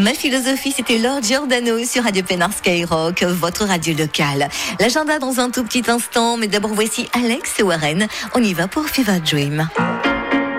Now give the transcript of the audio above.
Ma philosophie, c'était Lord Giordano sur Radio Pénard Skyrock, votre radio locale. L'agenda dans un tout petit instant, mais d'abord voici Alex et Warren. On y va pour Fever Dream.